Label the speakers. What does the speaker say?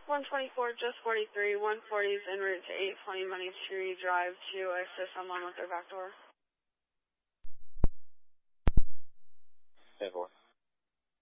Speaker 1: 124, just 43, 140 is en route to 820 Money Tree Drive to assist someone with their back door.